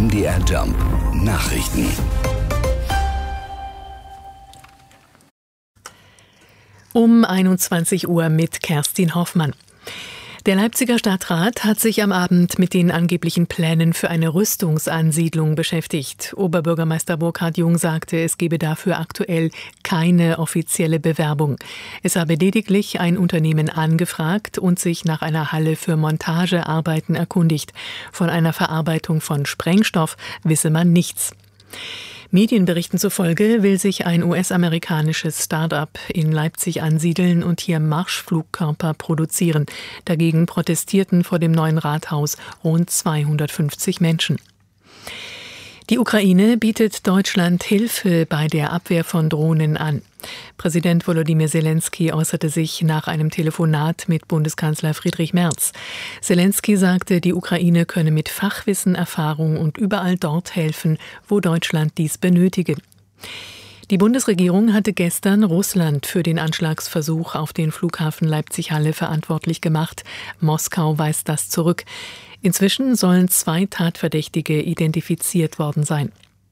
MDR Jump Nachrichten. Um 21 Uhr mit Kerstin Hoffmann. Der Leipziger Stadtrat hat sich am Abend mit den angeblichen Plänen für eine Rüstungsansiedlung beschäftigt. Oberbürgermeister Burkhard Jung sagte, es gebe dafür aktuell keine offizielle Bewerbung. Es habe lediglich ein Unternehmen angefragt und sich nach einer Halle für Montagearbeiten erkundigt. Von einer Verarbeitung von Sprengstoff wisse man nichts. Medienberichten zufolge will sich ein US-amerikanisches Start-up in Leipzig ansiedeln und hier Marschflugkörper produzieren. Dagegen protestierten vor dem neuen Rathaus rund 250 Menschen. Die Ukraine bietet Deutschland Hilfe bei der Abwehr von Drohnen an. Präsident Volodymyr Zelensky äußerte sich nach einem Telefonat mit Bundeskanzler Friedrich Merz. Zelensky sagte, die Ukraine könne mit Fachwissen, Erfahrung und überall dort helfen, wo Deutschland dies benötige. Die Bundesregierung hatte gestern Russland für den Anschlagsversuch auf den Flughafen Leipzig-Halle verantwortlich gemacht. Moskau weist das zurück. Inzwischen sollen 2 Tatverdächtige identifiziert worden sein.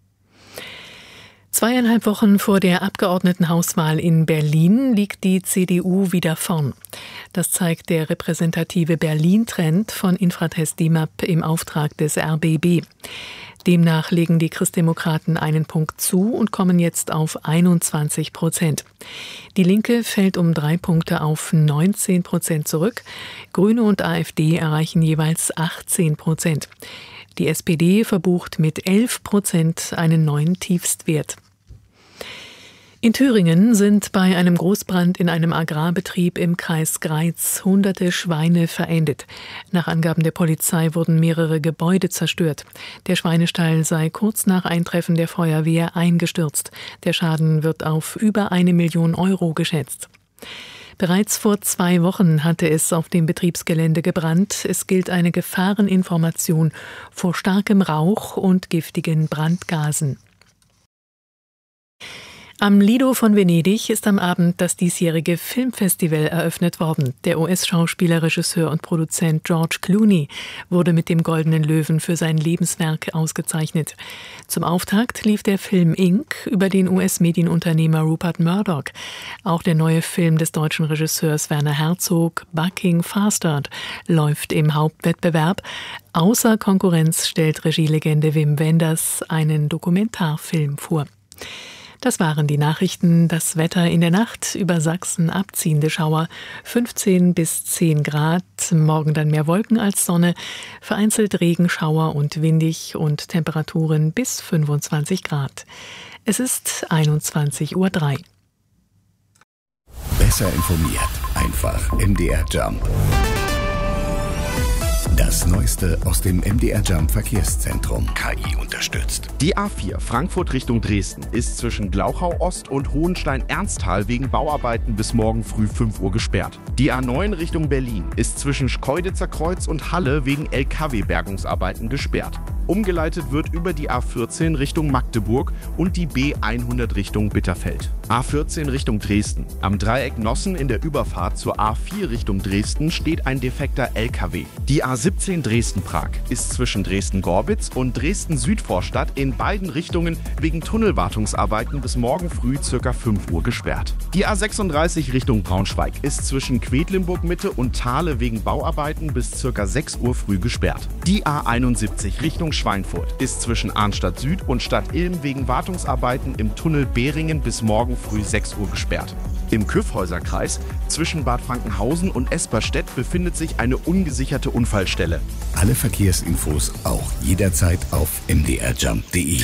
2,5 Wochen vor der Abgeordnetenhauswahl in Berlin liegt die CDU wieder vorn. Das zeigt der repräsentative Berlin-Trend von Infratest DIMAP im Auftrag des RBB. Demnach legen die Christdemokraten einen Punkt zu und kommen jetzt auf 21%. Die Linke fällt um 3 Punkte auf 19% zurück. Grüne und AfD erreichen jeweils 18%. Die SPD verbucht mit 11% einen neuen Tiefstwert. In Thüringen sind bei einem Großbrand in einem Agrarbetrieb im Kreis Greiz hunderte Schweine verendet. Nach Angaben der Polizei wurden mehrere Gebäude zerstört. Der Schweinestall sei kurz nach Eintreffen der Feuerwehr eingestürzt. Der Schaden wird auf über 1 Million Euro geschätzt. Bereits vor 2 Wochen hatte es auf dem Betriebsgelände gebrannt. Es gilt eine Gefahreninformation vor starkem Rauch und giftigen Brandgasen. Am Lido von Venedig ist am Abend das diesjährige Filmfestival eröffnet worden. Der US-Schauspieler, Regisseur und Produzent George Clooney wurde mit dem Goldenen Löwen für sein Lebenswerk ausgezeichnet. Zum Auftakt lief der Film Inc. über den US-Medienunternehmer Rupert Murdoch. Auch der neue Film des deutschen Regisseurs Werner Herzog, Bucking Fastard, läuft im Hauptwettbewerb. Außer Konkurrenz stellt Regielegende Wim Wenders einen Dokumentarfilm vor. Das waren die Nachrichten. Das Wetter in der Nacht: über Sachsen abziehende Schauer, 15 bis 10 Grad. Morgen dann mehr Wolken als Sonne, vereinzelt Regenschauer und windig und Temperaturen bis 25 Grad. Es ist 21:03 Uhr. Besser informiert, einfach MDR Jump. Das Neueste aus dem MDR Jump Verkehrszentrum. KI unterstützt. Die A4 Frankfurt Richtung Dresden ist zwischen Glauchau Ost und Hohenstein-Ernsthal wegen Bauarbeiten bis morgen früh 5 Uhr gesperrt. Die A9 Richtung Berlin ist zwischen Schkeuditzer Kreuz und Halle wegen LKW-Bergungsarbeiten gesperrt. Umgeleitet wird über die A14 Richtung Magdeburg und die B100 Richtung Bitterfeld. A14 Richtung Dresden. Am Dreieck Nossen in der Überfahrt zur A4 Richtung Dresden steht ein defekter LKW. Die A17 Dresden-Prag ist zwischen Dresden-Gorbitz und Dresden-Südvorstadt in beiden Richtungen wegen Tunnelwartungsarbeiten bis morgen früh ca. 5 Uhr gesperrt. Die A36 Richtung Braunschweig ist zwischen Quedlinburg-Mitte und Thale wegen Bauarbeiten bis ca. 6 Uhr früh gesperrt. Die A71 Richtung Schweinfurt ist zwischen Arnstadt Süd und Stadt Ilm wegen Wartungsarbeiten im Tunnel Behringen bis morgen früh 6 Uhr gesperrt. Im Kyffhäuserkreis zwischen Bad Frankenhausen und Esperstedt befindet sich eine ungesicherte Unfallstelle. Alle Verkehrsinfos auch jederzeit auf mdrjump.de.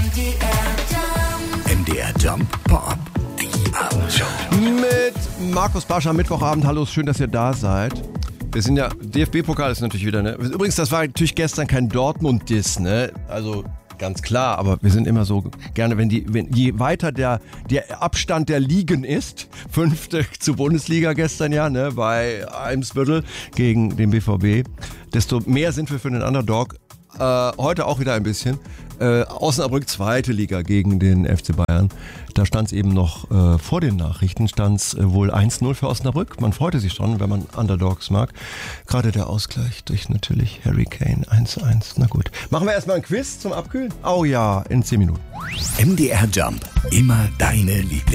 MDR Jump Pop. Die Abendshow. Mit Markus Barsch am Mittwochabend. Hallo, schön, dass ihr da seid. Wir sind ja, DFB-Pokal ist natürlich wieder, ne? Übrigens, das war natürlich gestern kein Dortmund-Diss, ne? Also ganz klar, aber wir sind immer so gerne, wenn je weiter der Abstand der Ligen ist, 5. zur Bundesliga gestern ja, ne, bei Eimsbüttel gegen den BVB, desto mehr sind wir für den Underdog. Heute auch wieder ein bisschen. Osnabrück, zweite Liga gegen den FC Bayern. Da stand es eben noch vor den Nachrichten, stand es wohl 1-0 für Osnabrück. Man freute sich schon, wenn man Underdogs mag. Gerade der Ausgleich durch natürlich Harry Kane, 1-1. Na gut. Machen wir erstmal ein Quiz zum Abkühlen? Oh ja, in 10 Minuten. MDR Jump. Immer deine Lieblings.